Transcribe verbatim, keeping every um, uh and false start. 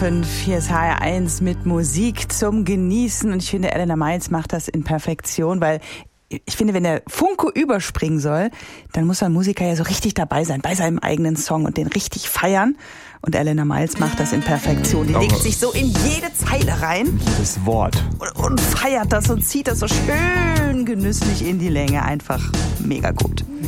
Hier ist H R eins mit Musik zum Genießen und ich finde, Elena Miles macht das in Perfektion, weil ich finde, wenn der Funke überspringen soll, dann muss ein Musiker ja so richtig dabei sein, bei seinem eigenen Song und den richtig feiern. Und Elena Miles macht das in Perfektion. Die legt sich so in jede Zeile rein. Jedes Wort. Und, und feiert das und zieht das so schön genüsslich in die Länge. Einfach mega gut.